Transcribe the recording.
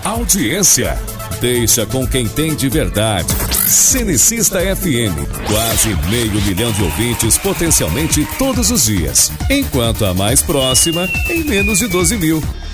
Audiência. Deixa com quem tem de verdade. Cenecista FM. Quase 500 mil de ouvintes potencialmente todos os dias. Enquanto a mais próxima, em menos de 12 mil.